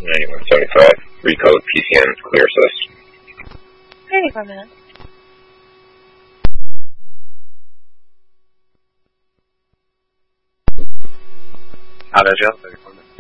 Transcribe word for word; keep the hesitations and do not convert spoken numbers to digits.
ninety-one seventy-five, recode P C N, clear assist. thirty-four minutes. Out of jail, thirty-four minutes.